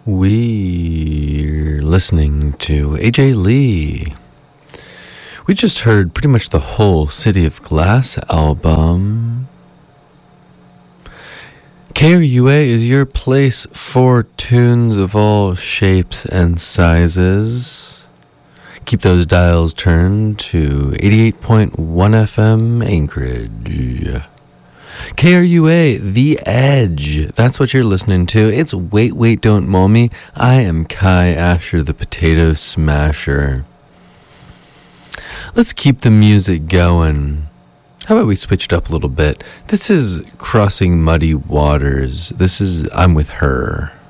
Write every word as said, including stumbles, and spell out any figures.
We're listening to A J Lee. We just heard pretty much the whole City of Glass album. K R U A is your place for tunes of all shapes and sizes. Keep those dials turned to eighty-eight point one F M Anchorage. K R U A, The Edge. That's what you're listening to. It's Wait, Wait, Don't Mull Me. I am Kai Asher, the Potato Smasher. Let's keep the music going. How about we switch it up a little bit? This is Crossing Muddy Waters. This is I'm With Her.